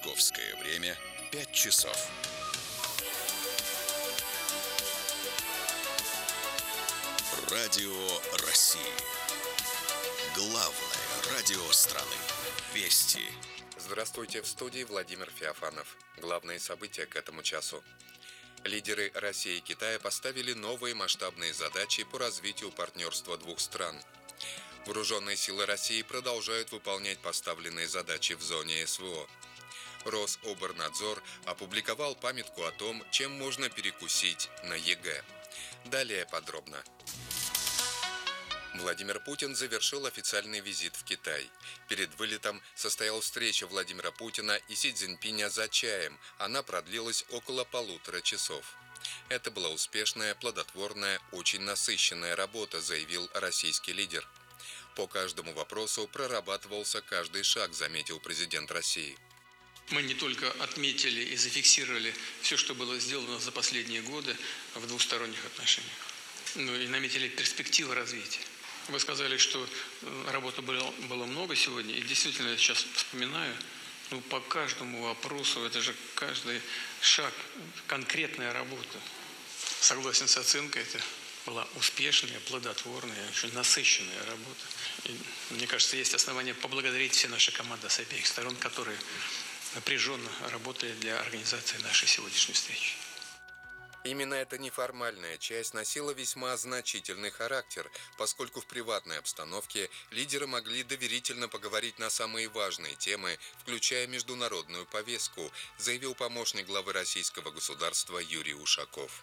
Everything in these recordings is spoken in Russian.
Московское время 5 часов. Радио России. Главное радио страны. Вести. Здравствуйте, в студии Владимир Феофанов. Главные события к этому часу. Лидеры России и Китая поставили новые масштабные задачи по развитию партнерства двух стран. Вооруженные силы России продолжают выполнять поставленные задачи в зоне СВО. Рособорнадзор опубликовал памятку о том, чем можно перекусить на ЕГЭ. Далее подробно. Владимир Путин завершил официальный визит в Китай. Перед вылетом состоялась встреча Владимира Путина и Си Цзиньпиня за чаем. Она продлилась около 1,5 часов. Это была успешная, плодотворная, очень насыщенная работа, заявил российский лидер. По каждому вопросу прорабатывался каждый шаг, заметил президент России. Мы не только отметили и зафиксировали все, что было сделано за последние годы в двусторонних отношениях, но и наметили перспективы развития. Вы сказали, что работы было много сегодня, и действительно, я сейчас вспоминаю, по каждому вопросу, это же каждый шаг, конкретная работа. Согласен с оценкой, это была успешная, плодотворная, очень насыщенная работа. И, мне кажется, есть основания поблагодарить все наши команды с обеих сторон, которые напряженно работали для организации нашей сегодняшней встречи. Именно эта неформальная часть носила весьма значительный характер, поскольку в приватной обстановке лидеры могли доверительно поговорить на самые важные темы, включая международную повестку, заявил помощник главы российского государства Юрий Ушаков.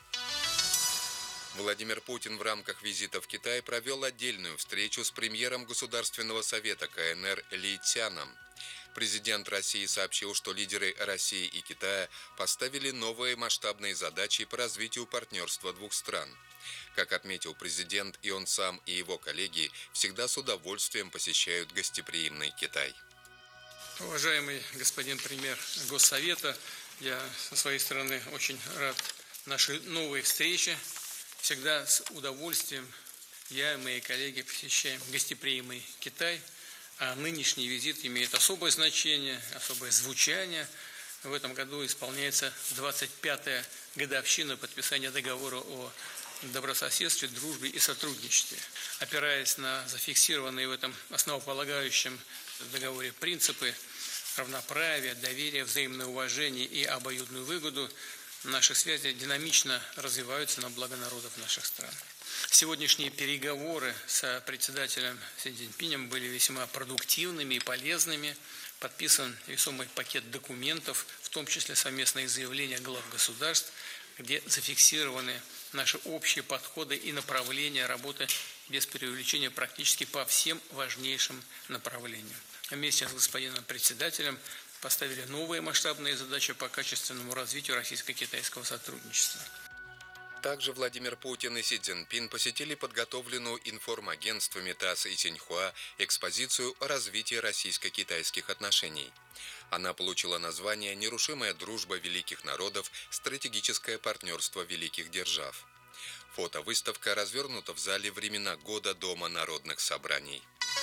Владимир Путин в рамках визита в Китай провел отдельную встречу с премьером Государственного совета КНР Ли Цяном. Президент России сообщил, что лидеры России и Китая поставили новые масштабные задачи по развитию партнерства двух стран. Как отметил президент, и он сам, и его коллеги всегда с удовольствием посещают гостеприимный Китай. Уважаемый господин премьер Госсовета, я со своей стороны очень рад нашей новой встрече. Всегда с удовольствием я и мои коллеги посещаем гостеприимный Китай. А нынешний визит имеет особое значение, особое звучание. В этом году исполняется 25-я годовщина подписания договора о добрососедстве, дружбе и сотрудничестве. Опираясь на зафиксированные в этом основополагающем договоре принципы равноправия, доверия, взаимное уважение и обоюдную выгоду, наши связи динамично развиваются на благо народов наших стран. Сегодняшние переговоры с председателем Си Цзиньпинем были весьма продуктивными и полезными. Подписан весомый пакет документов, в том числе совместные заявления глав государств, где зафиксированы наши общие подходы и направления работы без преувеличения практически по всем важнейшим направлениям. Вместе с господином председателем поставили новые масштабные задачи по качественному развитию российско-китайского сотрудничества. Также Владимир Путин и Си Цзиньпин посетили подготовленную информагентствами ТАСС и Синьхуа экспозицию о развитии российско-китайских отношений. Она получила название «Нерушимая дружба великих народов. Стратегическое партнерство великих держав». Фотовыставка развернута в зале «Времена года» Дома народных собраний.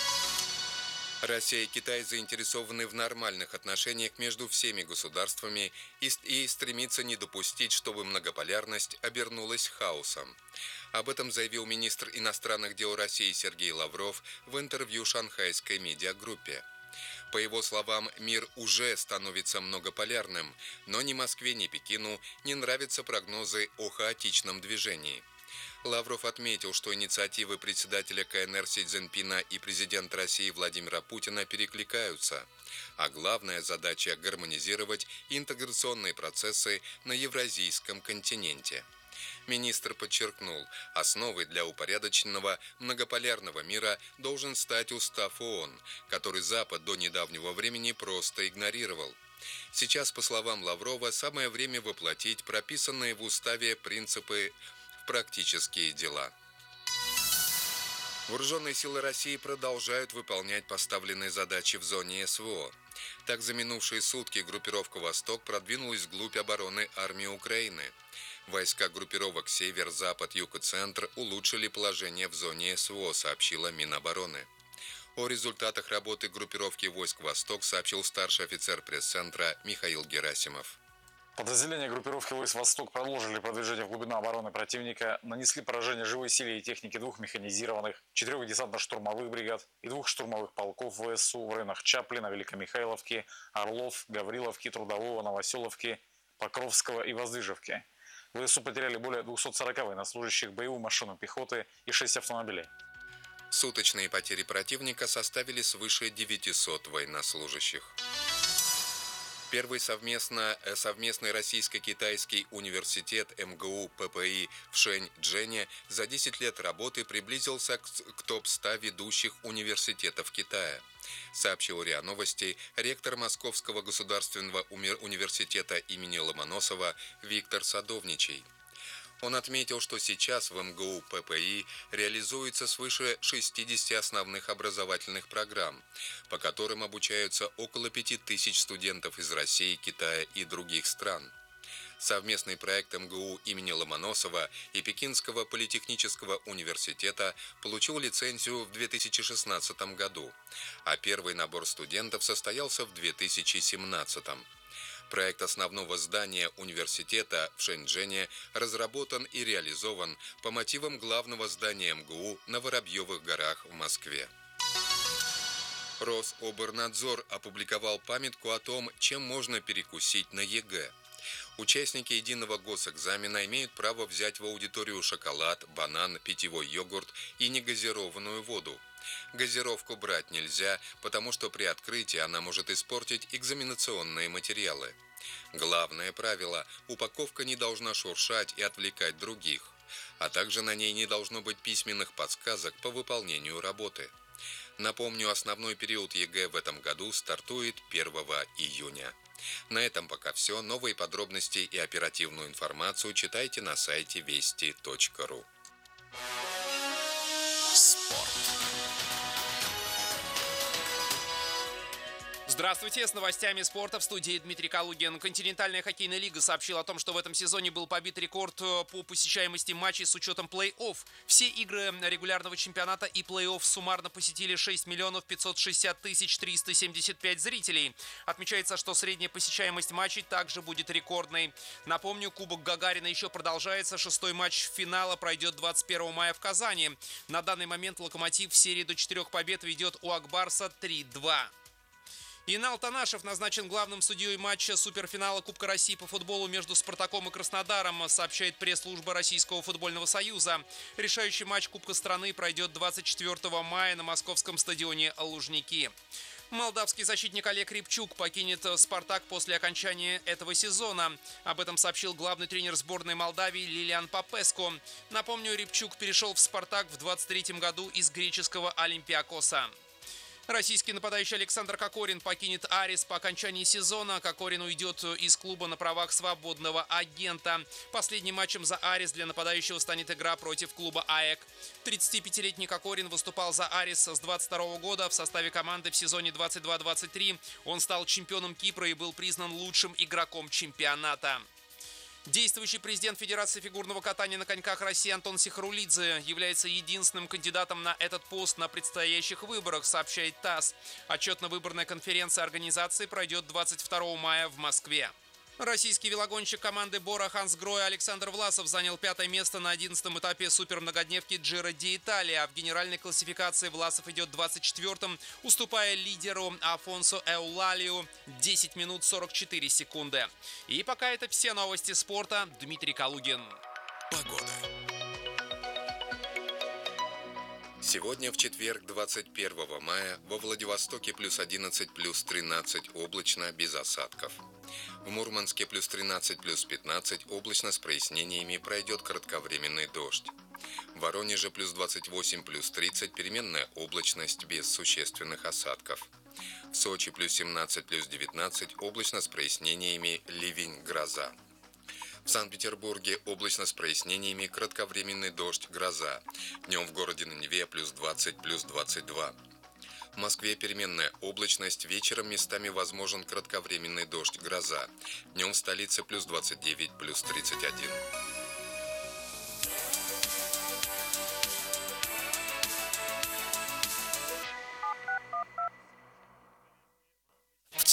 Россия и Китай заинтересованы в нормальных отношениях между всеми государствами и стремится не допустить, чтобы многополярность обернулась хаосом. Об этом заявил министр иностранных дел России Сергей Лавров в интервью шанхайской медиагруппе. По его словам, мир уже становится многополярным, но ни Москве, ни Пекину не нравятся прогнозы о хаотичном движении. Лавров отметил, что инициативы председателя КНР Си Цзиньпина и президента России Владимира Путина перекликаются, а главная задача – гармонизировать интеграционные процессы на евразийском континенте. Министр подчеркнул, основой для упорядоченного многополярного мира должен стать устав ООН, который Запад до недавнего времени просто игнорировал. Сейчас, по словам Лаврова, самое время воплотить прописанные в уставе принципы в практические дела. Вооруженные силы России продолжают выполнять поставленные задачи в зоне СВО. Так, за минувшие сутки группировка «Восток» продвинулась вглубь обороны армии Украины. Войска группировок «Север», «Запад», «Юг» и «Центр» улучшили положение в зоне СВО, сообщила Минобороны. О результатах работы группировки войск «Восток» сообщил старший офицер пресс-центра Михаил Герасимов. Подразделения группировки войск «Восток» продолжили продвижение в глубину обороны противника, нанесли поражение живой силе и технике 2 механизированных, 4 десантно-штурмовых бригад и 2 штурмовых полков ВСУ в районах Чаплина, Великомихайловки, Орлов, Гавриловки, Трудового, Новоселовки, Покровского и Воздвижевки. ВСУ потеряли более 240 военнослужащих, боевую машину пехоты и 6 автомобилей. Суточные потери противника составили свыше 900 военнослужащих. Первый совместный российско-китайский университет МГУ ППИ в Шэньчжэне за 10 лет работы приблизился к топ-100 ведущих университетов Китая, сообщил РИА Новости ректор Московского государственного университета имени Ломоносова Виктор Садовничий. Он отметил, что сейчас в МГУ ППИ реализуется свыше 60 основных образовательных программ, по которым обучаются около 5000 студентов из России, Китая и других стран. Совместный проект МГУ имени Ломоносова и Пекинского политехнического университета получил лицензию в 2016 году, а первый набор студентов состоялся в 2017. Проект основного здания университета в Шэньчжэне разработан и реализован по мотивам главного здания МГУ на Воробьевых горах в Москве. Рособорнадзор опубликовал памятку о том, чем можно перекусить на ЕГЭ. Участники единого госэкзамена имеют право взять в аудиторию шоколад, банан, питьевой йогурт и негазированную воду. Газировку брать нельзя, потому что при открытии она может испортить экзаменационные материалы. Главное правило – упаковка не должна шуршать и отвлекать других, а также на ней не должно быть письменных подсказок по выполнению работы. Напомню, основной период ЕГЭ в этом году стартует 1 июня. На этом пока все. Новые подробности и оперативную информацию читайте на сайте вести.ру. Спорт. Здравствуйте, с новостями спорта в студии Дмитрий Калугин. Континентальная хоккейная лига сообщила о том, что в этом сезоне был побит рекорд по посещаемости матчей с учетом плей-офф. Все игры регулярного чемпионата и плей-офф суммарно посетили 6 560 375 зрителей. Отмечается, что средняя посещаемость матчей также будет рекордной. Напомню, Кубок Гагарина еще продолжается. 6-й матч финала пройдет 21 мая в Казани. На данный момент «Локомотив» в серии до 4 побед ведет у Акбарса 3-2. Инал Танашев назначен главным судьей матча суперфинала Кубка России по футболу между «Спартаком» и «Краснодаром», сообщает пресс-служба Российского футбольного союза. Решающий матч Кубка страны пройдет 24 мая на московском стадионе «Лужники». Молдавский защитник Олег Рябчук покинет «Спартак» после окончания этого сезона. Об этом сообщил главный тренер сборной Молдавии Лилиан Попеску. Напомню, Рябчук перешел в «Спартак» в 2023 году из греческого «Олимпиакоса». Российский нападающий Александр Кокорин покинет «Арис» по окончании сезона. Кокорин уйдет из клуба на правах свободного агента. Последним матчем за «Арис» для нападающего станет игра против клуба «АЭК». 35-летний Кокорин выступал за «Арис» с 22 года в составе команды в сезоне 22-23. Он стал чемпионом Кипра и был признан лучшим игроком чемпионата. Действующий президент Федерации фигурного катания на коньках России Антон Сихарулидзе является единственным кандидатом на этот пост на предстоящих выборах, сообщает ТАСС. Отчетно-выборная конференция организации пройдет 22 мая в Москве. Российский велогонщик команды Бора Хансгроя Александр Власов занял 5-е место на 11-м этапе супермногодневки Джиро ди Италия. В генеральной классификации Власов идет 24-м, уступая лидеру Афонсо Эулалию 10 минут 44 секунды. И пока это все новости спорта. Дмитрий Калугин. Погода. Сегодня в четверг, 21 мая, во Владивостоке плюс 11, плюс 13, облачно, без осадков. В Мурманске плюс 13, плюс 15, облачно с прояснениями, пройдет кратковременный дождь. В Воронеже плюс 28, плюс 30, переменная облачность, без существенных осадков. В Сочи плюс 17, плюс 19, облачно с прояснениями, ливень, гроза. В Санкт-Петербурге облачно с прояснениями, кратковременный дождь, гроза. Днем в городе на Неве плюс 20, плюс 22. В Москве переменная облачность, вечером местами возможен кратковременный дождь, гроза. Днем в столице плюс 29, плюс 31.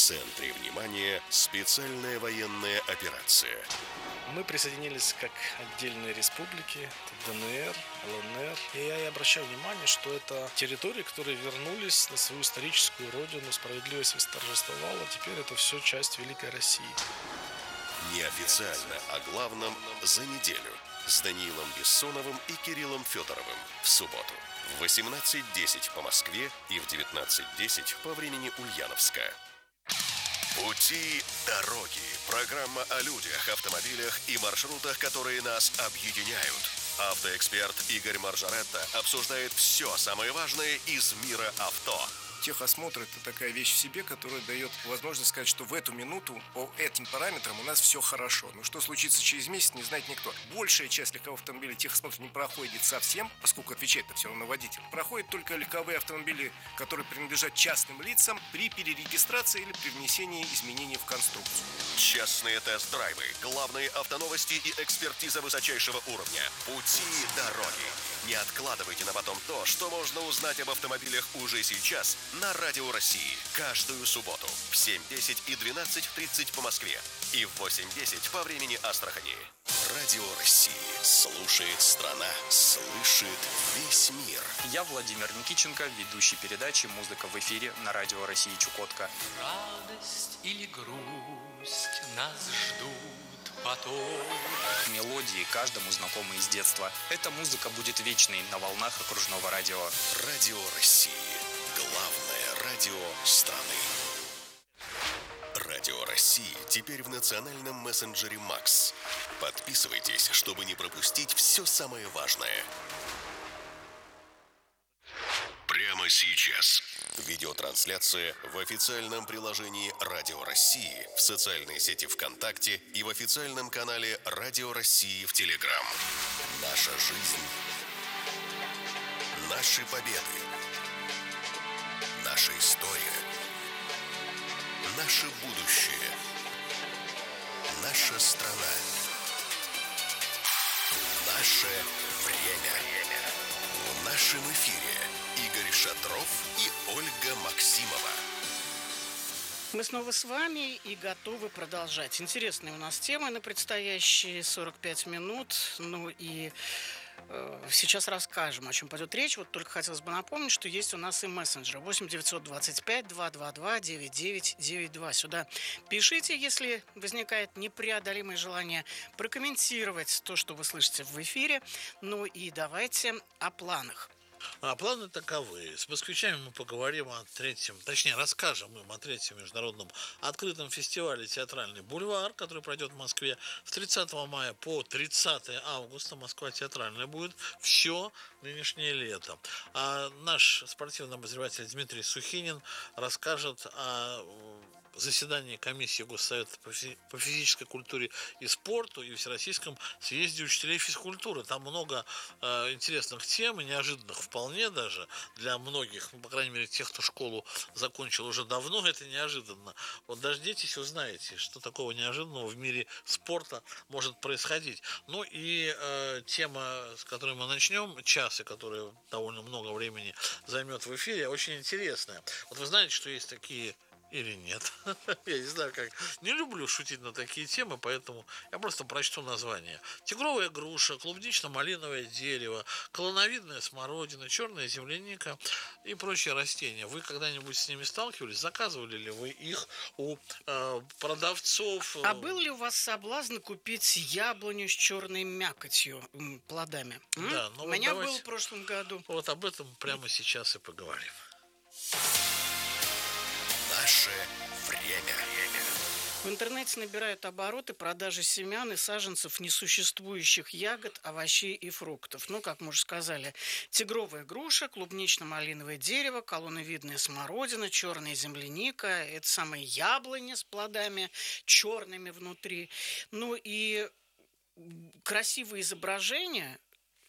центре внимания специальная военная операция. Мы присоединились как отдельные республики, ДНР, ЛНР. И я обращаю внимание, что это территории, которые вернулись на свою историческую родину, справедливость восторжествовала. Теперь это все часть Великой России. Неофициально о главном за неделю с Даниилом Бессоновым и Кириллом Федоровым в субботу в 18:10 по Москве и в 19:10 по времени Ульяновска. Пути дороги. Программа о людях, автомобилях и маршрутах, которые нас объединяют. Автоэксперт Игорь Маржаретта обсуждает все самое важное из мира авто. Техосмотр – это такая вещь в себе, которая дает возможность сказать, что в эту минуту по этим параметрам у нас все хорошо. Но что случится через месяц, не знает никто. Большая часть легковых автомобилей техосмотр не проходит совсем, поскольку отвечает-то все равно водитель. Проходят только легковые автомобили, которые принадлежат частным лицам при перерегистрации или при внесении изменений в конструкцию. Частные тест-драйвы, главные автоновости и экспертиза высочайшего уровня. Пути дороги. Не откладывайте на потом то, что можно узнать об автомобилях уже сейчас на Радио России. Каждую субботу в 7:10 и 12:30 по Москве и в 8:10 по времени Астрахани. Радио России. Слушает страна, слышит весь мир. Я Владимир Никиченко, ведущий передачи «Музыка в эфире» на Радио России Чукотка. Радость или грусть нас ждут потом. Мелодии каждому знакомы из детства. Эта музыка будет вечной на волнах окружного радио. Радио России. Главное радио страны. Радио России теперь в национальном мессенджере Макс. Подписывайтесь, чтобы не пропустить все самое важное. Прямо сейчас. Видеотрансляция в официальном приложении Радио России, в социальной сети ВКонтакте и в официальном канале Радио России в Телеграм. Наша жизнь. Наши победы. Наша история. Наше будущее. Наша страна. Наше время. В нашем эфире Игорь Шатров и Ольга Максимова. Мы снова с вами и готовы продолжать. Интересные у нас темы на предстоящие 45 минут. Ну и сейчас расскажем, о чем пойдет речь. Вот только хотелось бы напомнить, что есть у нас и мессенджер 8-925-222-9992. Сюда пишите, если возникает непреодолимое желание прокомментировать то, что вы слышите в эфире. Ну и давайте о планах. А планы таковы. С москвичами мы поговорим о расскажем им о третьем международном открытом фестивале «Театральный бульвар», который пройдет в Москве с 30 мая по 30 августа. Москва театральная будет все нынешнее лето. А наш спортивный обозреватель Дмитрий Сухинин расскажет о заседании комиссии Госсовета по физической культуре и спорту и Всероссийском съезде учителей физкультуры. Там много интересных тем, и неожиданных вполне даже для многих, по крайней мере, тех, кто школу закончил уже давно, это неожиданно. Вот дождитесь, узнаете, что такого неожиданного в мире спорта может происходить. Ну и тема, с которой мы начнем, час, и которая довольно много времени займет в эфире, очень интересная. Вот вы знаете, что есть такие... Или нет. Я не знаю как. Не люблю шутить на такие темы, поэтому я просто прочту название. Тигровая груша, клубнично-малиновое дерево, колоновидная смородина, черная земляника и прочие растения. Вы когда-нибудь с ними сталкивались? Заказывали ли вы их у продавцов? А был ли у вас соблазн купить яблоню с черной мякотью, плодами? Да, у меня был в прошлом году. Вот об этом прямо сейчас и поговорим. Наше время. В интернете набирают обороты продажи семян и саженцев несуществующих ягод, овощей и фруктов. Ну, как мы уже сказали, тигровая груша, клубнично-малиновое дерево, колонновидная смородина, черная земляника, это самые яблони с плодами черными внутри. Ну и красивые изображения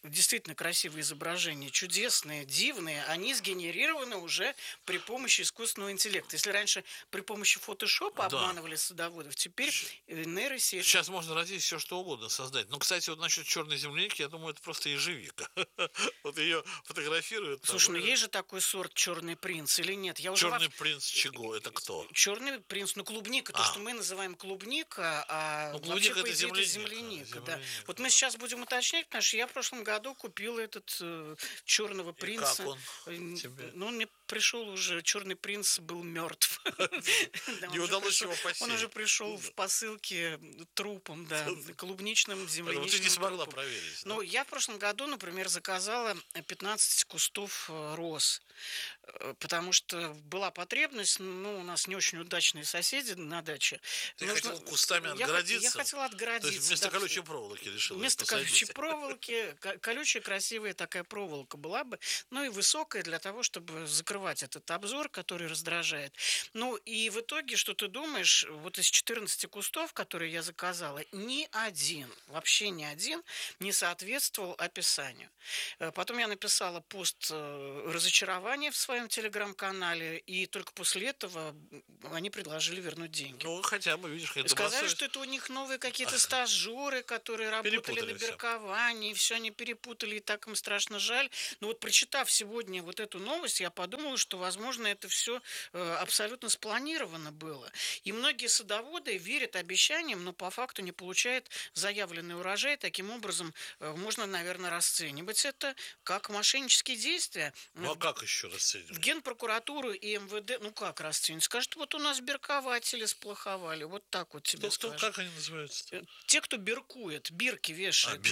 действительно красивые изображения, чудесные, дивные, они сгенерированы уже при помощи искусственного интеллекта. Если раньше при помощи фотошопа обманывали садоводов, теперь нейросеть. Сейчас можно родить все, что угодно создать. Но, кстати, вот насчет черной земляники, я думаю, это просто ежевика. Вот ее фотографируют. Слушай, ну есть же такой сорт черный принц или нет? Черный принц чего? Это кто? Черный принц, ну клубника, то, что мы называем клубника, а вообще, по идее, это земляника. Да. Вот мы сейчас будем уточнять, потому что я в прошлом году купила этот черного принца. Как он тебе? Ну, он мне пришел уже, черный принц был мертв. Не удалось его посеять. Он уже пришел в посылке трупом, да, клубничным, земляничным. Ты не смогла проверить. Ну, я в прошлом году, например, заказала 15 кустов роз, потому что была потребность, ну, у нас не очень удачные соседи на даче. Ты хотела кустами отгородиться? Я хотела отгородиться. То есть вместо колючей проволоки решила вместо колючей проволоки, колючая красивая такая проволока была бы, ну и высокая для того, чтобы закрывать этот обзор, который раздражает. Ну и в итоге, что ты думаешь, вот из 14 кустов, которые я заказала, ни один, вообще ни один не соответствовал описанию. Потом я написала пост разочарования в своем телеграм-канале, и только после этого они предложили вернуть деньги. Ну, хотя бы, видишь, это сказали, что это у них новые какие-то стажеры, которые работали на бирковании, все они перепутали, и так им страшно жаль. Но вот прочитав сегодня вот эту новость, я подумала, что, возможно, это все абсолютно спланировано было. И многие садоводы верят обещаниям, но по факту не получают заявленный урожай. Таким образом, можно, наверное, расценивать это как мошеннические действия. Ну, а как еще расценивать? В Генпрокуратуру и МВД, ну как расценивать? Скажут, вот у нас биркователи сплоховали. Вот так вот тебе скажут. Как они называются? Те, кто биркует, бирки вешают.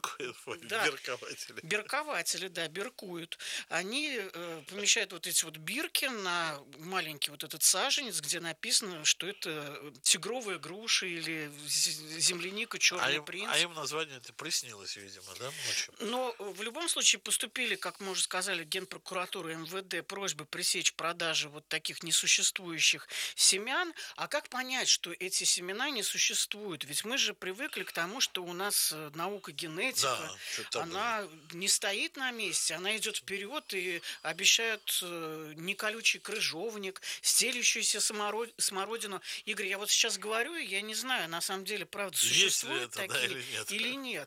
Биркователи. Биркователи, да, биркуют. Они помещают вот эти вот бирки на маленький вот этот саженец, где написано, что это тигровая груша или земляника, черный принц. А им название это приснилось, видимо, да, ночью? Но в любом случае поступили, как мы уже сказали, Генпрокуратура и МВД просьбы пресечь продажи вот таких несуществующих семян. А как понять, что эти семена не существуют? Ведь мы же привыкли к тому, что у нас наука генетика, она не стоит на месте, она идет вперед и обещают неколючий крыжовник, стелющуюся смородину. Игорь, я вот сейчас говорю, я не знаю, на самом деле, правда, существуют такие или нет.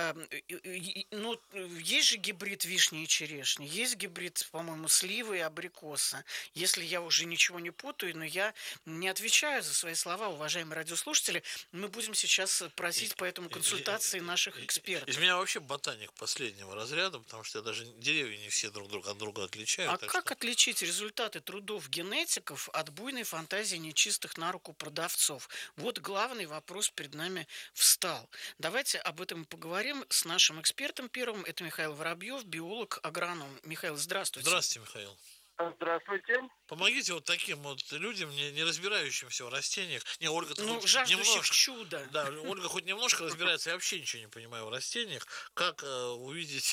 Ну, есть же гибрид вишни и черешни, есть гибрид, по-моему, сливы и абрикоса. Если я уже ничего не путаю, но я не отвечаю за свои слова, уважаемые радиослушатели, мы будем сейчас просить по этому консультации наших экспертов. Из меня вообще ботаник последнего разряда, потому что я даже деревья не все друг от друга отличаю. А как отличить результаты трудов генетиков от буйной фантазии нечистых на руку продавцов? Вот главный вопрос перед нами встал. Давайте об этом поговорим с нашим экспертом первым. Это Михаил Воробьев, биолог-агроном. Михаил, здравствуйте. Здравствуйте, Михаил. Здравствуйте. Помогите вот таким вот людям, не разбирающимся в растениях. Не, Ольга-то жаждущих чуда. Да, Ольга хоть немножко разбирается, я вообще ничего не понимаю в растениях. Как увидеть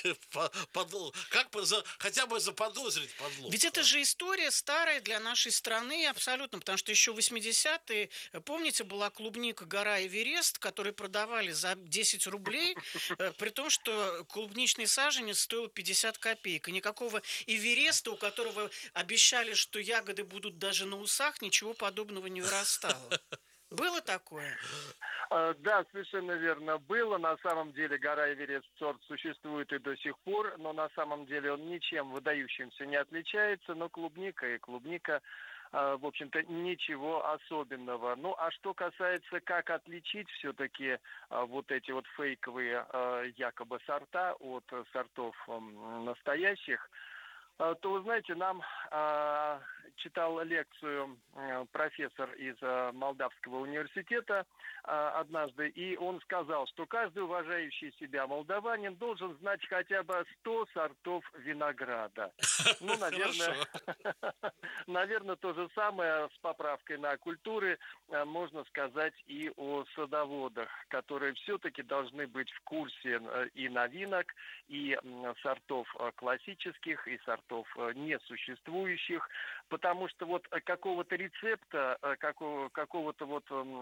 хотя бы заподозрить подлог. Ведь это же история старая для нашей страны абсолютно, потому что еще в 80-е, помните, была клубника «Гора Эверест», которую продавали за 10 рублей, при том, что клубничный саженец стоил 50 копеек. И никакого Эвереста, у которого обещали, что ягоды будут даже на усах, ничего подобного не вырастало. Было такое? Да, совершенно верно. Было. На самом деле гора Эверест сорт существует и до сих пор, но на самом деле он ничем выдающимся не отличается. Но клубника и клубника, в общем-то, ничего особенного. Ну, а что касается, как отличить все-таки вот эти вот фейковые якобы сорта от сортов настоящих, то, вы знаете, нам читал лекцию профессор из Молдавского университета однажды, и он сказал, что каждый уважающий себя молдаванин должен знать хотя бы 100 сортов винограда. Ну, наверное, то же самое с поправкой на культуры можно сказать и о садоводах, которые все-таки должны быть в курсе и новинок, и сортов классических, и сортов несуществующих. потому что вот какого-то рецепта, какого-то вот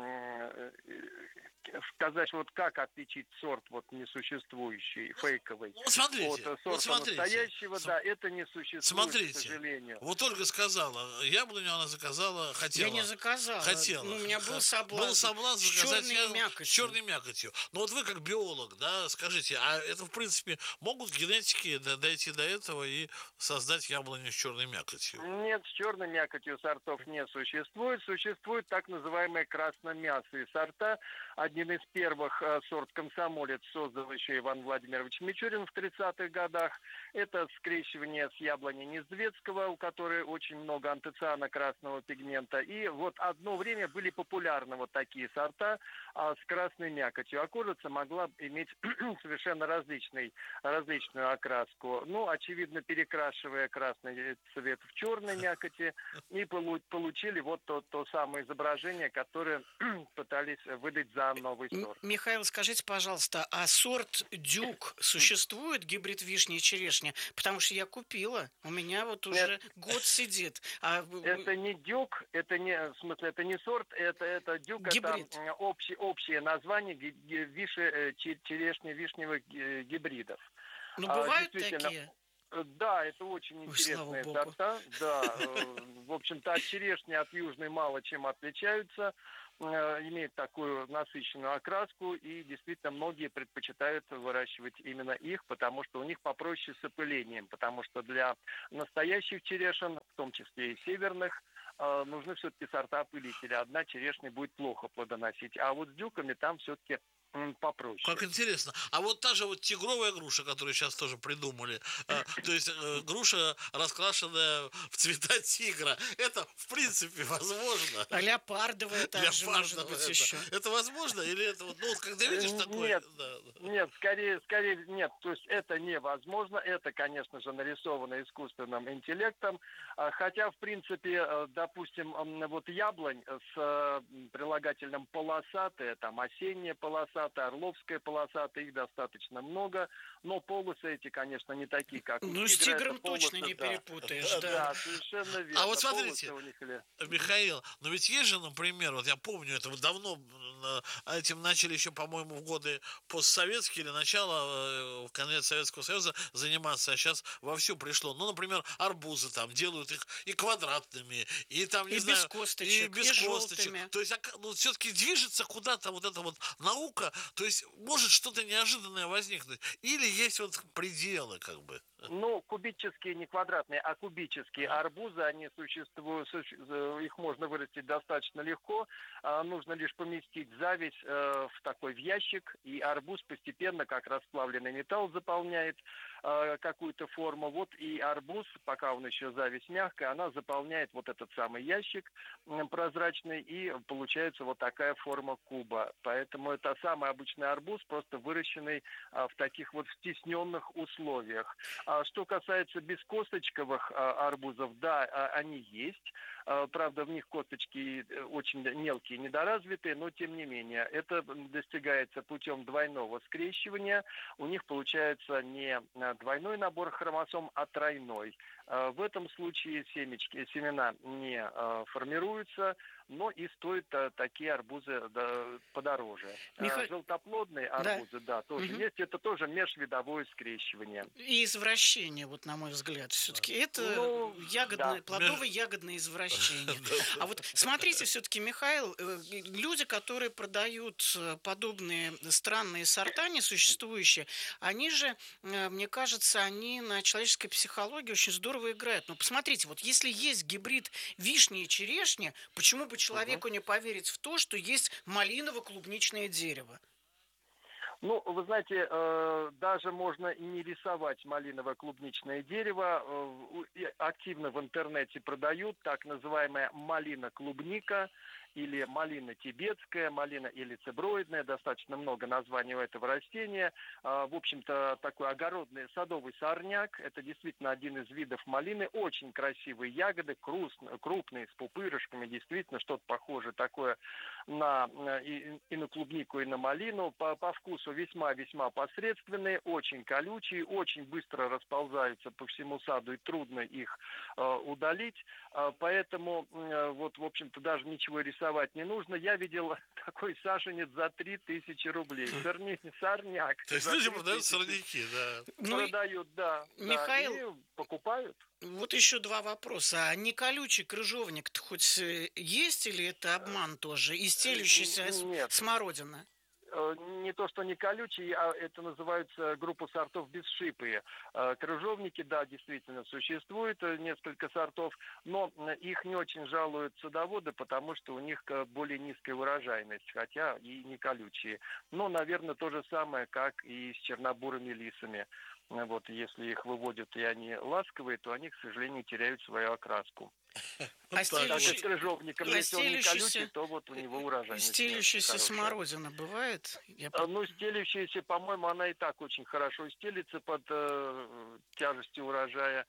сказать, вот как отличить сорт вот несуществующий, фейковый, от сорта настоящего, да, это не существует, к сожалению. Вот Ольга сказала, яблоню она заказала, хотела. Я не заказала. Хотела. Ну, у меня был соблазн. Был соблазн с заказать черной с черной мякотью. Но вот вы как биолог, да, скажите, а это в принципе могут генетики дойти до этого и создать яблоню с черной мякотью? Нет, с черной мякотью сортов не существует. Существуют так называемые красномясые сорта. Один из первых сорт «Комсомолец» создал еще Иван Владимирович Мичурин в 30-х годах. Это скрещивание с яблоней Нездветского, у которой очень много антоциана красного пигмента. И вот одно время были популярны вот такие сорта с красной мякотью. А кожица могла иметь совершенно различную окраску. Ну, очевидно, перекрашивая красный цвет в черной мякоти, и получили вот то самое изображение, которое пытались выдать за новый сорт. Михаил, скажите, пожалуйста, а сорт «Дюк» существует, гибрид вишни и черешни? Потому что я купила, у меня вот уже год сидит. Это не «Дюк», это не сорт, это «Дюк», гибрид. Это общее название черешне-вишневых гибридов. Ну, бывают такие? Да, это очень интересные сорта. Да, в общем-то, от черешни, от южной мало чем отличаются. Имеют такую насыщенную окраску, и действительно многие предпочитают выращивать именно их, потому что у них попроще с опылением, потому что для настоящих черешин, в том числе и северных, нужны все-таки сорта-опылители. Одна черешня будет плохо плодоносить, а вот с дюками там все-таки попроще. Как интересно. А вот та же вот тигровая груша, которую сейчас тоже придумали, то есть груша, раскрашенная в цвета тигра, это в принципе возможно? А леопардовая также может быть еще. Это возможно? Или это вот, когда видишь такое? Нет, скорее нет. То есть это невозможно. Это, конечно же, нарисовано искусственным интеллектом. Хотя, в принципе, допустим, вот яблонь с прилагательным полосатая, там осенняя полосатая, орловская полосатая, их достаточно много, но полосы эти, конечно, не такие, как у тигра. Ну, с тигром точно не перепутаешь, да. Да, совершенно верно. А вот смотрите, Михаил, но ведь есть же, например, вот я помню, это давно, этим начали еще, по-моему, в годы постсоветские или начало, в конец Советского Союза заниматься, а сейчас вовсю пришло. Ну, например, арбузы там делают их и квадратными, и там, не знаю, без косточек, и без косточек. Желтыми. То есть, все-таки движется куда-то вот эта вот наука, то есть может что-то неожиданное возникнуть. Или есть вот пределы, как бы. Ну, кубические, не квадратные, а кубические арбузы, они существуют, их можно вырастить достаточно легко. Нужно лишь поместить зависть в ящик, и арбуз постепенно, как расплавленный металл, заполняет какую-то форму. Вот и арбуз, пока он еще зависть мягкая, она заполняет вот этот самый ящик прозрачный, и получается вот такая форма куба. Поэтому это самый обычный арбуз, просто выращенный в таких вот стесненных условиях. Что касается бескосточковых арбузов, да, они есть. Правда, в них косточки очень мелкие, недоразвитые, но тем не менее. Это достигается путем двойного скрещивания. У них получается не двойной набор хромосом, а тройной. В этом случае семена не формируются, но и стоят такие арбузы подороже. Желтоплодные арбузы, да, тоже есть. Это тоже межвидовое скрещивание. И извращение, вот на мой взгляд, все-таки. Это плодово-ягодное извращение. А вот смотрите, все-таки, Михаил, люди, которые продают подобные странные сорта несуществующие, они же, мне кажется, они на человеческой психологии очень здорово играют. Но посмотрите, вот если есть гибрид вишни и черешни, почему бы человеку не поверить в то, что есть малиново-клубничное дерево? Ну, вы знаете, даже можно и не рисовать малиново-клубничное дерево. Активно в интернете продают так называемая малина-клубника. или малина тибетская, малина элицеброидная, достаточно много названий у этого растения. В общем-то, такой огородный садовый сорняк. Это действительно один из видов малины. Очень красивые ягоды, крупные, с пупырышками. Действительно, что-то похожее такое и на клубнику, и на малину. По вкусу весьма-весьма посредственные, очень колючие, очень быстро расползаются по всему саду, и трудно их удалить. Поэтому, вот, в общем-то, даже ничего рисовать не нужно. Я видел такой саженец за 3000 рублей. Сорняк. То есть люди продают сорняки, да. Продают, да. Михаил, и покупают. Вот еще два вопроса. А не колючий крыжовник-то хоть есть или это обман тоже? И стелющаяся смородина? Не то, что не колючий, а это называется группа сортов бесшипые. Крыжовники, да, действительно существует несколько сортов, но их не очень жалуют садоводы, потому что у них более низкая урожайность, хотя и не колючие. Но, наверное, то же самое, как и с чернобурыми лисами. Вот, если их выводят и они ласковые, то они, к сожалению, теряют свою окраску. А с крыжовником, если он не колючий, то вот у него урожайность. Стелющаяся смородина бывает? Стелющаяся, по-моему, она и так очень хорошо стелится под тяжестью урожая.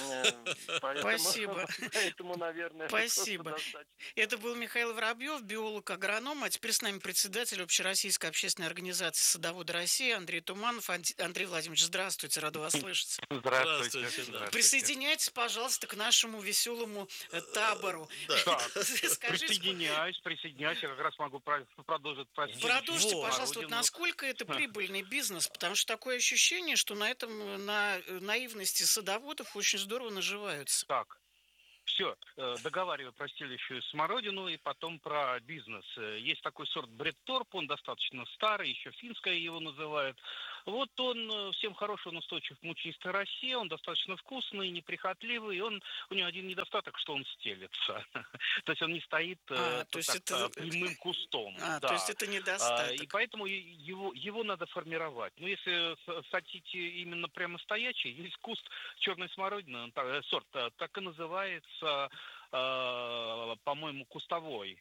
Спасибо. Поэтому, наверное, спасибо. Это был Михаил Воробьев, биолог, агроном, а теперь с нами председатель Общероссийской общественной организации «Садоводы России» Андрей Туманов. Андрей Владимирович, здравствуйте, рада вас слышать. Здравствуйте. Присоединяйтесь, пожалуйста, к нашему веселому табору. Присоединяюсь, я как раз могу продолжить. Продолжите, пожалуйста, насколько это прибыльный бизнес, потому что такое ощущение, что на этом, на наивности садоводов очень здорово наживаются. Так, все, договариваю про стелющую смородину и потом про бизнес. Есть такой сорт Бретторп, он достаточно старый, еще финская его называют. Вот он всем хороший, он устойчив к мучнистой росе, он достаточно вкусный, неприхотливый, у него один недостаток, что он стелется. То есть он не стоит прямым кустом. То есть это недостаток. И поэтому его надо формировать. Но если хотите именно прямо стоячий, есть куст черной смородины, сорт, так и называется, по-моему, кустовой.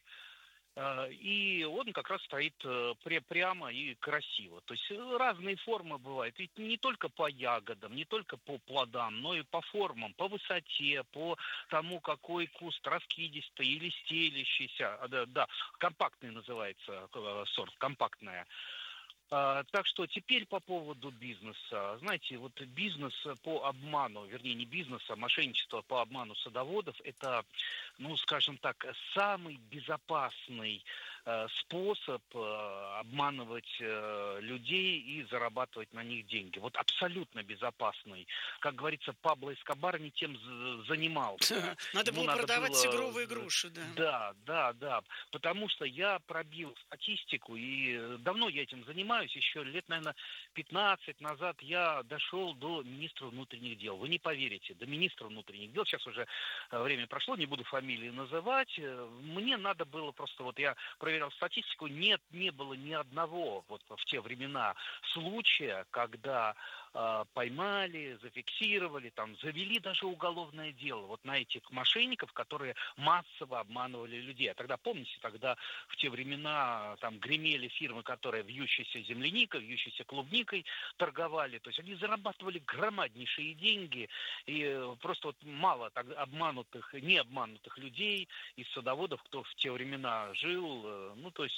И он как раз стоит прямо и красиво. То есть разные формы бывают. Ведь не только по ягодам, не только по плодам, но и по формам, по высоте, по тому, какой куст, раскидистый или стелящийся. Да, компактный называется сорт, компактная. Так что теперь по поводу бизнеса. Знаете, вот бизнес по обману, вернее не бизнес, а мошенничество по обману садоводов, это, скажем так, самый безопасный способ обманывать людей и зарабатывать на них деньги. Вот абсолютно безопасный. Как говорится, Пабло Эскобар не тем занимался. Надо было продавать тигровые груши, да. Да. Потому что я пробил статистику, и давно я этим занимаюсь. Еще лет, наверное, 15 назад я дошел до министра внутренних дел. Вы не поверите, до министра внутренних дел. Сейчас уже время прошло, не буду фамилии называть. Мне надо было просто, я проверял статистику, не было ни одного в те времена случая, когда поймали, зафиксировали, завели даже уголовное дело на этих мошенников, которые массово обманывали людей. А тогда, помните, в те времена гремели фирмы, которые вьющейся земляникой, вьющейся клубникой торговали. То есть они зарабатывали громаднейшие деньги. И просто мало обманутых, не обманутых людей из садоводов, кто в те времена жил.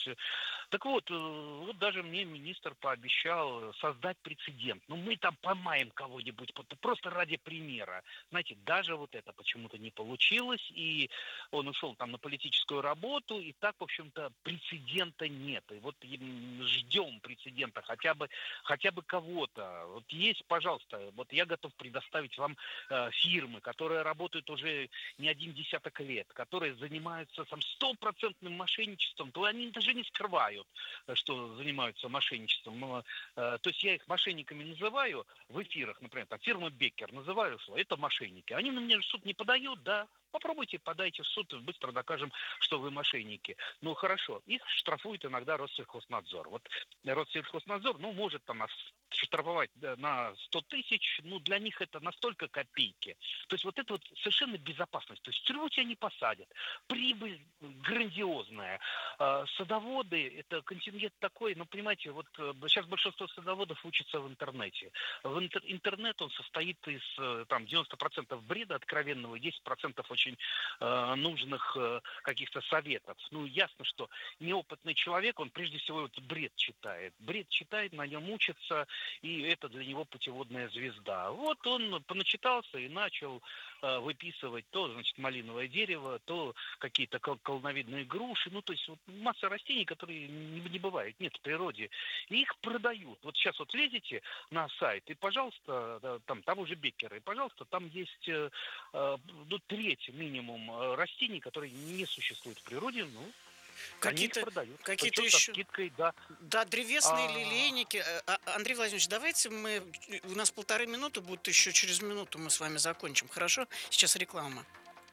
Так вот, даже мне министр пообещал создать прецедент. Мы там поймаем кого-нибудь, просто ради примера. Знаете, даже это почему-то не получилось, и он ушел на политическую работу, и так, в общем-то, прецедента нет. И ждем прецедента, хотя бы кого-то. Есть, пожалуйста, я готов предоставить вам фирмы, которые работают уже не один десяток лет, которые занимаются стопроцентным мошенничеством, то они даже не скрывают, что занимаются мошенничеством. То есть я их мошенниками называю в эфирах, например, фирма Беккер, называю, что это мошенники. Они на меня в суд не подают, да, Попробуйте, подайте в суд, и быстро докажем, что вы мошенники. Ну, хорошо, их штрафует иногда Россельхознадзор. Вот Россельхознадзор, может там штрафовать на 100 тысяч, для них это настолько копейки. То есть вот это вот совершенно безопасность. То есть в тюрьму тебя не посадят. Прибыль грандиозная. Садоводы, это контингент такой, понимаете, вот сейчас большинство садоводов учатся в интернете. Интернет, он состоит из 90% бреда откровенного, 10% очень нужных каких-то советов. Ясно, что неопытный человек, он прежде всего этот бред читает. Бред читает, на нем учится, и это для него путеводная звезда. Вот он поначитался и начал выписывать то, малиновое дерево, то какие-то колоновидные груши. То есть масса растений, которые не бывает, нет в природе. И их продают. Вот сейчас вот лезете на сайт, и, пожалуйста, там того же Беккера, и, пожалуйста, там есть треть минимум растений, которые не существуют в природе, Какие-то еще... со скидкой, да. Да, древесные лилейники. Андрей Владимирович, давайте у нас 1,5 минуты будет, еще через минуту мы с вами закончим. Хорошо? Сейчас реклама.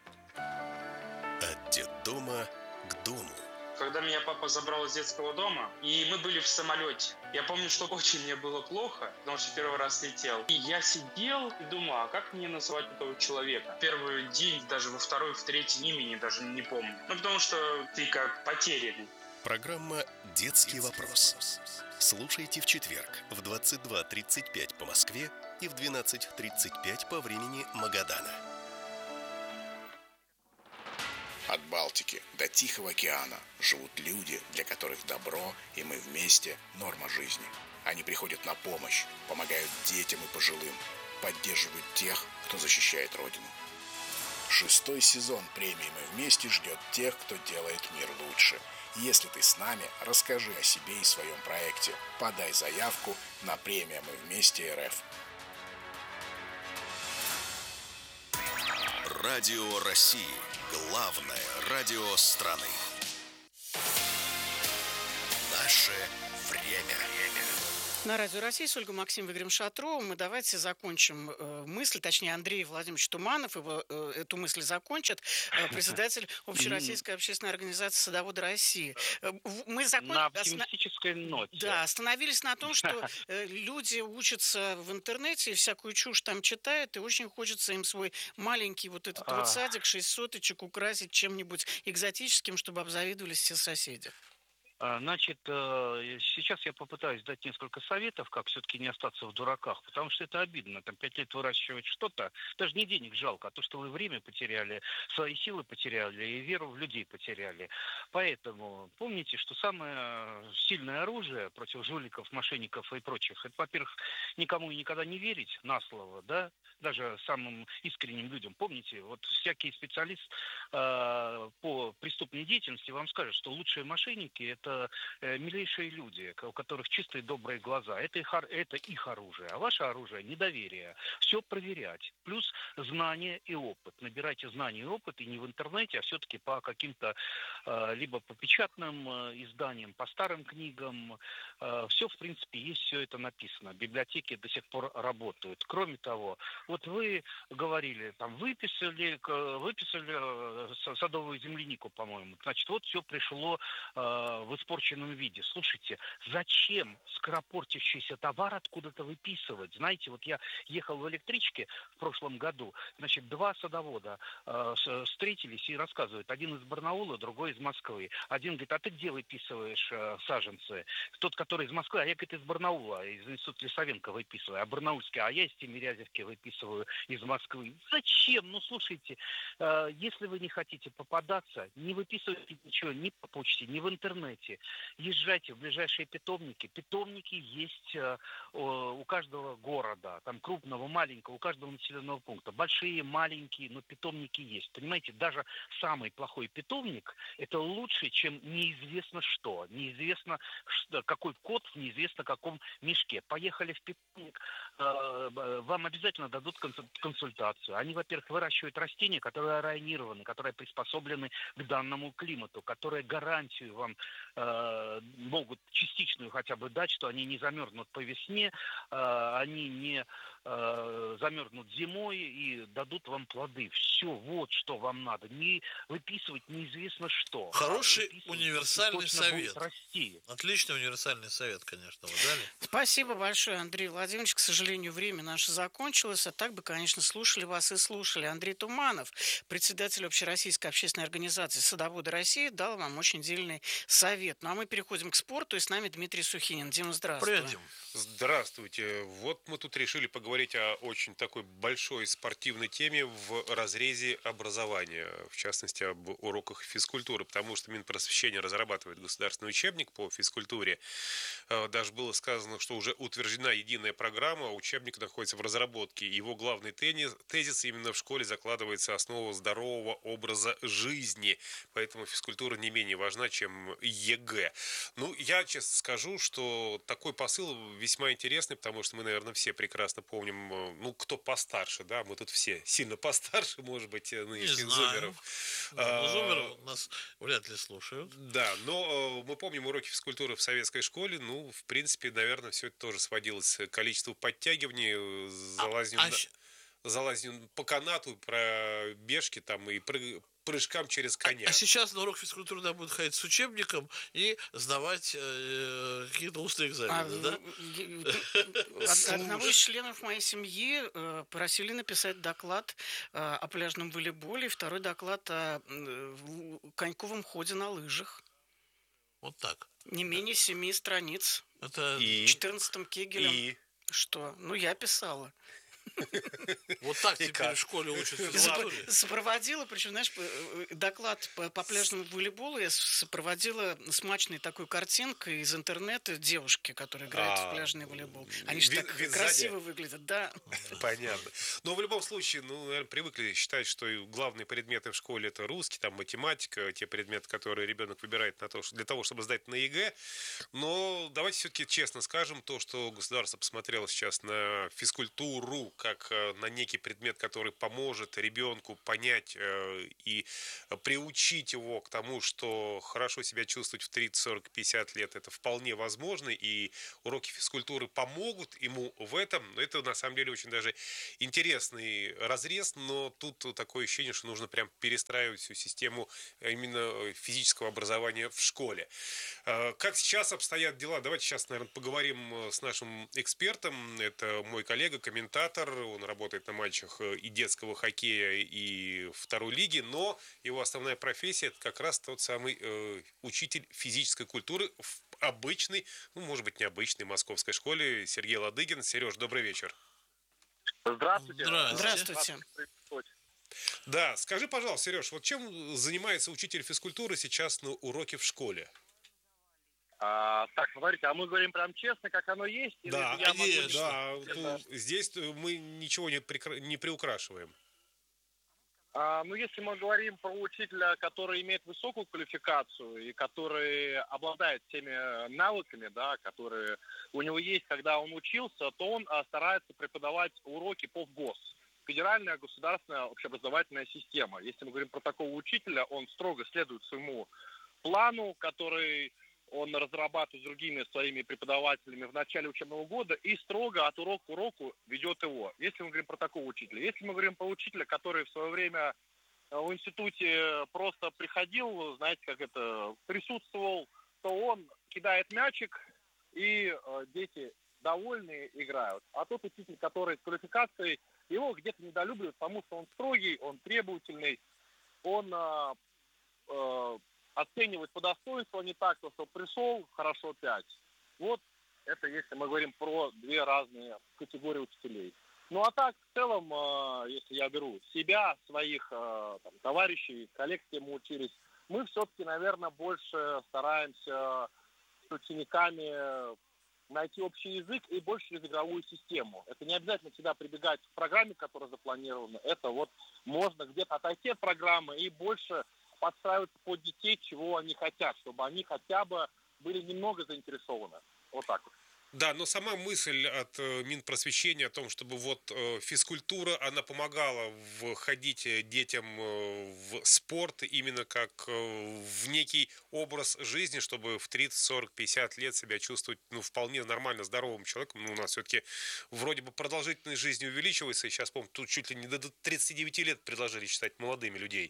От детдома к дому. Когда меня папа забрал из детского дома, и мы были в самолете. Я помню, что очень мне было плохо, потому что первый раз летел. И я сидел и думал, а как мне называть этого человека? Первый день, даже во второй, в третий имени даже не помню. Потому что ты как потерянный. Программа «Детский вопрос». Слушайте в четверг в 22:35 по Москве и в 12:35 по времени Магадана. От Балтики до Тихого океана живут люди, для которых добро и мы вместе – норма жизни. Они приходят на помощь, помогают детям и пожилым, поддерживают тех, кто защищает Родину. 6-й сезон премии «Мы вместе» ждет тех, кто делает мир лучше. Если ты с нами, расскажи о себе и своем проекте. Подай заявку на премию «Мы вместе РФ». Радио России. Главное радио страны. Наше время. На Радио России с Ольгой Максимовной, Игорем Шатровым. И давайте закончим мысль, точнее, Андрей Владимирович Туманов эту мысль закончит, председатель Общероссийской общественной организации «Садоводы России». Мы на оптимистической ноте. Да, остановились на том, что люди учатся в интернете и всякую чушь там читают, и очень хочется им свой маленький вот этот вот садик, 6 соточек украсить чем-нибудь экзотическим, чтобы обзавидовались все соседи. Значит, сейчас я попытаюсь дать несколько советов, как все-таки не остаться в дураках, потому что это обидно. Там 5 лет выращивать что-то, даже не денег жалко, а то, что вы время потеряли, свои силы потеряли и веру в людей потеряли. Поэтому помните, что самое сильное оружие против жуликов, мошенников и прочих, это, во-первых, никому и никогда не верить на слово, да, даже самым искренним людям. Помните, вот всякий специалист по преступной деятельности вам скажет, что лучшие мошенники – это милейшие люди, у которых чистые добрые глаза. Это их оружие. А ваше оружие – недоверие. Все проверять. Плюс знания и опыт. Набирайте знания и опыт, и не в интернете, а все-таки по каким-то либо по печатным изданиям, по старым книгам. Все, в принципе, есть, все это написано. Библиотеки до сих пор работают. Кроме того, вот вы говорили, там выписали садовую землянику, по-моему. Значит, вот все пришло в испорченном виде. Слушайте, зачем скоропортящийся товар откуда-то выписывать? Знаете, вот я ехал в электричке в прошлом году, значит, 2 садовода встретились и рассказывают. Один из Барнаула, другой из Москвы. Один говорит, а ты где выписываешь саженцы? Тот, который из Москвы, а я, говорит, из Барнаула, из Института Лисовенко выписываю. А барнаульский, а я из Тимирязевки выписываю из Москвы. Зачем? Ну, слушайте, если вы не хотите попадаться, не выписывайте ничего ни по почте, ни в интернете. Езжайте в ближайшие питомники. Питомники есть у каждого города, там крупного, маленького, у каждого населенного пункта. Большие, маленькие, но питомники есть. Понимаете, даже самый плохой питомник – это лучше, чем неизвестно что. Неизвестно, какой кот в неизвестно каком мешке. Поехали в питомник, вам обязательно дадут консультацию. Они, во-первых, выращивают растения, которые районированы, которые приспособлены к данному климату, которые гарантию вам могут частичную хотя бы дать, что они не замерзнут по весне, они не замерзнут зимой и дадут вам плоды. Все, вот что вам надо. Не выписывать неизвестно что. Хороший универсальный совет. Расти. Отличный универсальный совет, конечно, вы дали. Спасибо большое, Андрей Владимирович. К сожалению, время наше закончилось, а так бы, конечно, слушали вас и слушали. Андрей Туманов, председатель Общероссийской общественной организации «Садоводы России», дал вам очень дельный совет. Ну, а мы переходим к спорту, и с нами Дмитрий Сухинин. Дима, здравствуй. Привет, Дим. Здравствуйте. Вот мы тут решили поговорить о очень такой большой спортивной теме в разрезе образования, в частности, об уроках физкультуры, потому что Минпросвещение разрабатывает государственный учебник по физкультуре. Даже было сказано, что уже утверждена единая программа, учебник находится в разработке. Его главный тезис именно в школе закладывается основа здорового образа жизни, поэтому физкультура не менее важна, чем ЕГЭ. Ну, я честно скажу, что такой посыл весьма интересный, потому что мы, наверное, все прекрасно помним, ну, кто постарше, да, мы тут все сильно постарше, может быть, нынешних зумеров. Да, зумеры нас вряд ли слушают. Да, но мы помним уроки физкультуры в советской школе, ну, в принципе, наверное, все это тоже сводилось к количеству подтягиваний, залазнем по канату, пробежки там и прыжкам через коня. А сейчас на урок физкультуры надо будет ходить с учебником и сдавать какие-то устные экзамены, да? Одного из членов моей семьи просили написать доклад о пляжном волейболе, второй доклад о коньковом ходе на лыжах. Вот так. Не менее 7 страниц. Это 14-м кегелем. Что? Ну, я писала. Вот так теперь в школе учат физкультуре. Сопроводила, причем, знаешь, доклад по пляжному волейболу я сопроводила смачной такой картинкой из интернета девушки, которые играют в пляжный волейбол. Они же так красиво выглядят, да. Понятно. Но в любом случае, ну, наверное, привыкли считать, что главные предметы в школе — это русский, там, математика, те предметы, которые ребенок выбирает для того, чтобы сдать на ЕГЭ. Но давайте все-таки честно скажем, то, что государство посмотрело сейчас на физкультуру как на некий предмет, который поможет ребенку понять и приучить его к тому, что хорошо себя чувствовать в 30, 40, 50 лет, это вполне возможно, и уроки физкультуры помогут ему в этом. Это на самом деле очень даже интересный разрез, но тут такое ощущение, что нужно прям перестраивать всю систему именно физического образования в школе. Как сейчас обстоят дела? Давайте сейчас, наверное, поговорим с нашим экспертом. Это мой коллега, комментатор. Он работает на матчах и детского хоккея, и второй лиги, но его основная профессия — это как раз тот самый учитель физической культуры в обычной, ну, может быть, необычной московской школе. Сергей Ладыгин. Сереж, добрый вечер. Здравствуйте. Здравствуйте. Да, скажи, пожалуйста, Сереж, вот чем занимается учитель физкультуры сейчас на уроке в школе? Так, смотрите, а мы говорим прям честно, как оно есть? Да, здесь мы ничего не приукрашиваем. Ну, если мы говорим про учителя, который имеет высокую квалификацию и который обладает теми навыками, да, которые у него есть, когда он учился, то он старается преподавать уроки по ВГОС. Федеральная государственная общеобразовательная система. Если мы говорим про такого учителя, он строго следует своему плану, который он разрабатывает с другими своими преподавателями в начале учебного года и строго от урока к уроку ведет его. Если мы говорим про такого учителя. Если мы говорим про учителя, который в свое время в институте просто приходил, знаете, как это, присутствовал, то он кидает мячик, и дети довольные играют. А тот учитель, который с квалификацией, его где-то недолюбливают, потому что он строгий, он требовательный, он оценивать по достоинству, а не так, что пришел, хорошо 5. Вот это если мы говорим про две разные категории учителей. Ну а так, в целом, если я беру себя, своих товарищей, коллег, с кем мы учились, мы все-таки, наверное, больше стараемся с учениками найти общий язык и больше через игровую систему. Это не обязательно всегда прибегать к программе, которая запланирована. Это вот можно где-то отойти от программы и больше подстраиваться под детей, чего они хотят, чтобы они хотя бы были немного заинтересованы. Вот так вот. Да, но сама мысль от Минпросвещения о том, чтобы вот физкультура, она помогала входить детям в спорт именно как в некий образ жизни, чтобы в 30, 40, 50 лет себя чувствовать вполне нормально здоровым человеком. У нас все-таки вроде бы продолжительность жизни увеличивается, и сейчас, по-моему, тут чуть ли не до 39 лет предложили считать молодыми людей.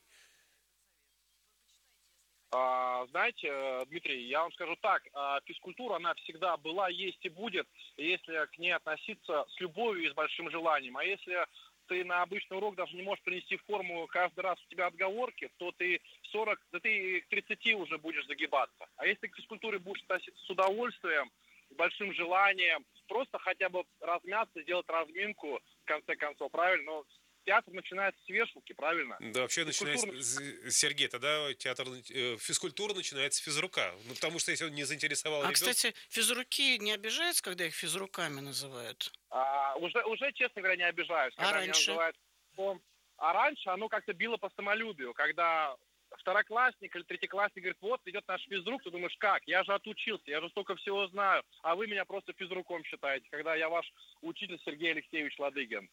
Знаете, Дмитрий, я вам скажу так, физкультура, она всегда была, есть и будет, если к ней относиться с любовью и с большим желанием. А если ты на обычный урок даже не можешь принести форму, каждый раз у тебя отговорки, то ты 40, да ты к 30 уже будешь загибаться. А если к физкультуре будешь относиться с удовольствием, с большим желанием, просто хотя бы размяться, сделать разминку, в конце концов, правильно? Но театр начинается с вешалки, правильно? Да, вообще начинается, Сергей, тогда физкультура начинается с физрука. Потому что если он не заинтересовал ребенка... кстати, физруки не обижаются, когда их физруками называют? Уже, честно говоря, не обижаюсь. А раньше? А раньше оно как-то било по самолюбию, когда второклассник или третьеклассник говорит, вот идет наш физрук, ты думаешь, как? Я же отучился, я же столько всего знаю, а вы меня просто физруком считаете, когда я ваш учитель Сергей Алексеевич Ладыгин.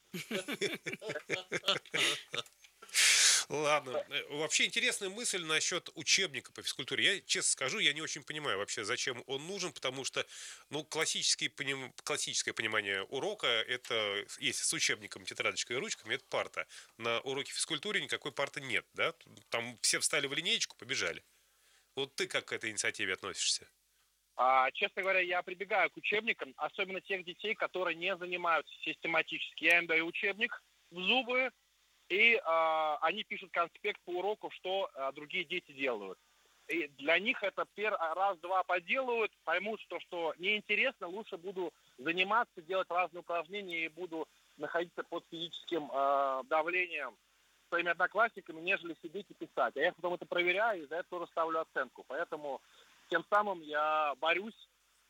Ладно. Вообще интересная мысль насчет учебника по физкультуре. Я, честно скажу, я не очень понимаю вообще, зачем он нужен, потому что, классическое понимание урока, это, если с учебником, тетрадочкой и ручками, это парта. На уроке физкультуры никакой парты нет, да? Там все встали в линеечку, побежали. Вот ты как к этой инициативе относишься? Честно говоря, я прибегаю к учебникам, особенно тех детей, которые не занимаются систематически. Я им даю учебник в зубы, и они пишут конспект по уроку, что другие дети делают. И для них это раз-два поделают, поймут, что неинтересно, лучше буду заниматься, делать разные упражнения и буду находиться под физическим давлением своими одноклассниками, нежели сидеть и писать. А я потом это проверяю и за это тоже ставлю оценку. Поэтому тем самым я борюсь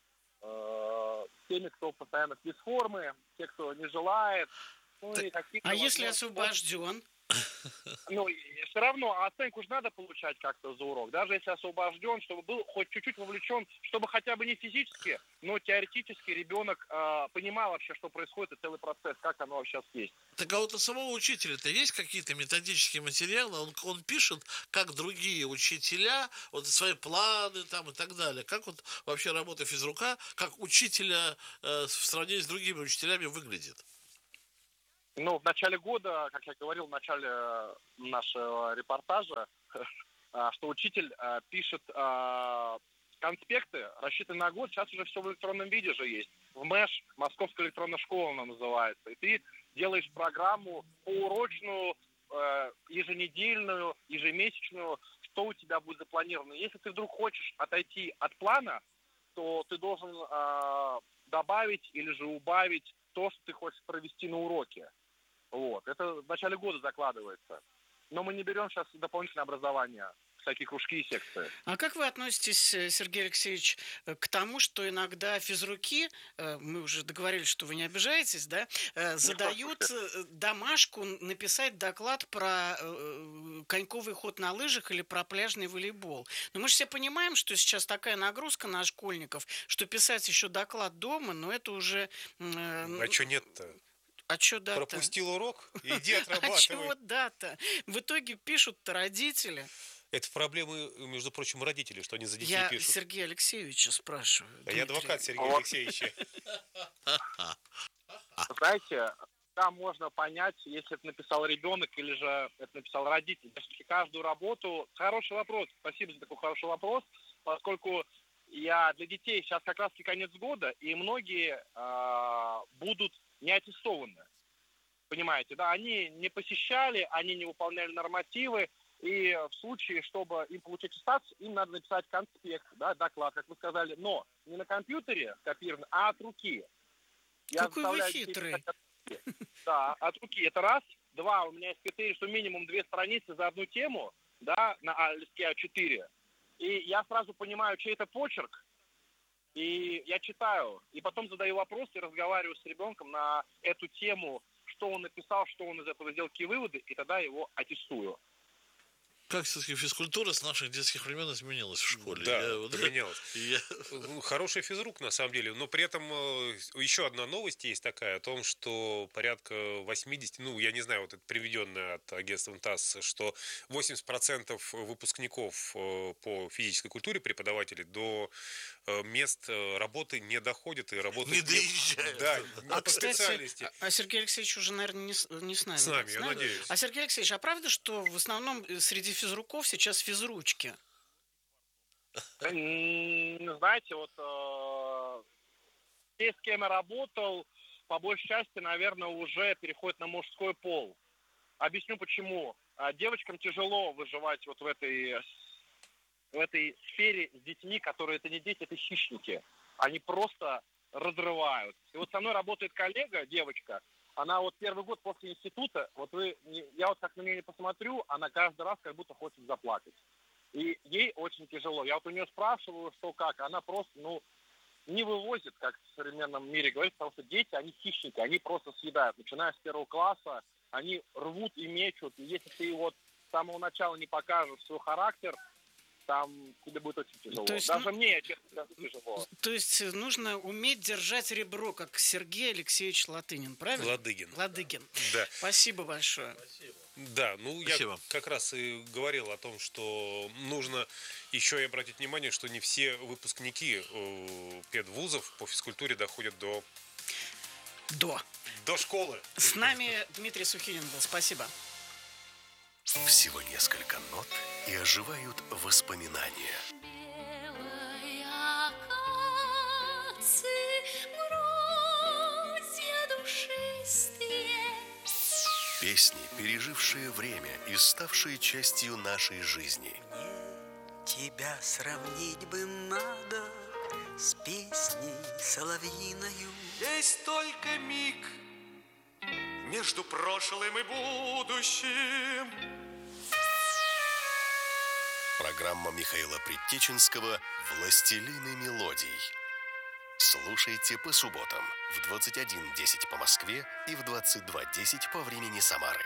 с теми, кто постоянно без формы, те, кто не желает. Если освобожден? Все равно оценку же надо получать как-то за урок. Даже если освобожден, чтобы был хоть чуть-чуть вовлечен, чтобы хотя бы не физически, но теоретически ребенок понимал вообще, что происходит, и целый процесс, как оно сейчас есть. Так а вот у самого учителя-то есть какие-то методические материалы? Он пишет, как другие учителя, вот свои планы там и так далее. Как вот вообще работа физрука, как учителя в сравнении с другими учителями выглядит? В начале года, как я говорил в начале нашего репортажа, что учитель пишет конспекты, рассчитанные на год. Сейчас уже все в электронном виде же есть. В МЭШ, Московская электронная школа она называется. И ты делаешь программу поурочную, еженедельную, ежемесячную, что у тебя будет запланировано. Если ты вдруг хочешь отойти от плана, то ты должен добавить или же убавить то, что ты хочешь провести на уроке. Вот. Это в начале года закладывается. Но мы не берем сейчас дополнительное образование, всякие кружки и секции. А как вы относитесь, Сергей Алексеевич, к тому, что иногда физруки, мы уже договорились, что вы не обижаетесь, да, задают домашку написать доклад про коньковый ход на лыжах или про пляжный волейбол? Но мы же все понимаем, что сейчас такая нагрузка на школьников, что писать еще доклад дома, но это уже... А что нет-то? А что да-то? Пропустил урок? Иди отрабатывай. А чего да-то? В итоге пишут-то родители. Это проблемы, между прочим, родителей, что они за детей пишут. Я Сергея Алексеевича спрашиваю. А я адвокат Сергея Алексеевича. Знаете, там можно понять, если это написал ребенок или же это написал родитель. Все-таки каждую работу... Хороший вопрос. Спасибо за такой хороший вопрос, поскольку я для детей сейчас как раз-таки конец года, и многие будут не аттестованы. Понимаете, да? Они не посещали, они не выполняли нормативы, и в случае, чтобы им получить аттестацию, им надо написать конспект, да, доклад, как вы сказали, но не на компьютере копирован, а от руки. Какой вы хитрый. Да, от руки. Это раз. Два, у меня есть критерий, что минимум 2 страницы за одну тему, да, на листке А4. И я сразу понимаю, чей это почерк, и я читаю, и потом задаю вопросы и разговариваю с ребенком на эту тему, что он написал, что он из этого сделал, какие выводы, и тогда его аттестую. Как все-таки физкультура с наших детских времен изменилась в школе? Да, поменялась. Хороший физрук, на самом деле. Но при этом еще одна новость есть такая, о том, что порядка 80, я не знаю, вот это приведенное от агентства ТАСС, что 80% выпускников по физической культуре, преподавателей, до мест работы не доходят и работают... Не доезжают. Да, по специальности. А Сергей Алексеевич уже, наверное, не с нами. С нами, я надеюсь. А Сергей Алексеевич, а правда, что в основном среди физруков сейчас физручки? Знаете, вот те, с кем я работал, по большей части, наверное, уже переходят на мужской пол. Объясню почему. Девочкам тяжело выживать вот в этой сфере с детьми, которые это не дети, это хищники. Они просто разрывают. И вот со мной работает коллега, девочка, она вот первый год после института, я вот как на нее не посмотрю, она каждый раз как будто хочет заплакать. И ей очень тяжело. Я вот у нее спрашиваю, что как, она просто, не вывозит, как в современном мире говорит, потому что дети, они хищники, они просто съедают. Начиная с 1 класса, они рвут и мечут. И если ты вот с самого начала не покажешь свой характер, там тебе будет очень тяжело. Даже мне, честно, тяжело. То есть нужно уметь держать ребро, как Сергей Алексеевич Латынин, правильно? Ладыгин. Да. Спасибо большое. Да, я как раз и говорил о том, что нужно еще и обратить внимание, что не все выпускники педвузов по физкультуре доходят до школы. С нами Дмитрий Сухинин был. Спасибо. Всего несколько нот, и оживают воспоминания. Песни, пережившие время и ставшие частью нашей жизни. Тебя сравнить бы надо с песней соловьиною. Есть только миг между прошлым и будущим. Программа Михаила Предтеченского «Властелины мелодий». Слушайте по субботам в 21:10 по Москве и в 22:10 по времени Самары.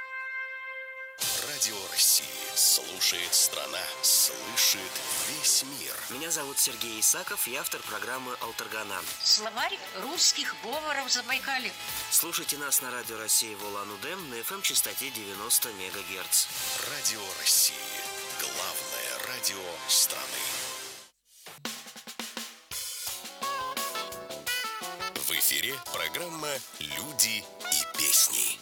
Радио России. Слушает страна, слышит весь мир. Меня зовут Сергей Исаков, я автор программы «Алтаргана». Словарь русских говоров Забайкалья. Слушайте нас на Радио России в Улан-Удэ на FM-частоте 90 МГц. Радио России. Главное радио страны. В эфире программа «Люди и песни».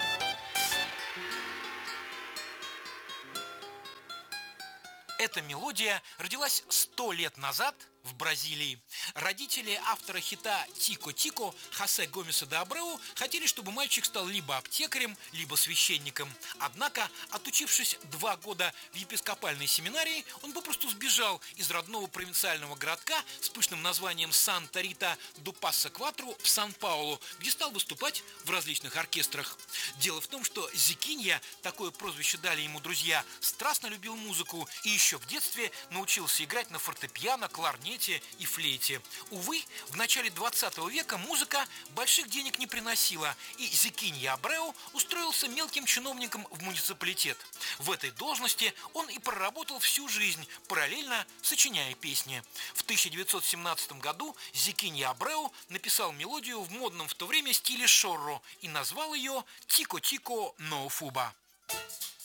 Эта мелодия родилась 100 лет назад в Бразилии. Родители автора хита «Тико-Тико» Хосе Гомеса де Абреу хотели, чтобы мальчик стал либо аптекарем, либо священником. Однако, отучившись 2 года в епископальной семинарии, он попросту сбежал из родного провинциального городка с пышным названием Санта-Рита-ду-Пасса-Кватру в Сан-Паулу, где стал выступать в различных оркестрах. Дело в том, что Зикинья, такое прозвище дали ему друзья, страстно любил музыку и еще в детстве научился играть на фортепиано, кларнете и флейте. Увы, в начале 20 века музыка больших денег не приносила, и Зикинья Абреу устроился мелким чиновником в муниципалитет. В этой должности он и проработал всю жизнь, параллельно сочиняя песни. В 1917 году Зикинья Абреу написал мелодию в модном в то время стиле шорро и назвал ее «Тико-Тико но Фуба».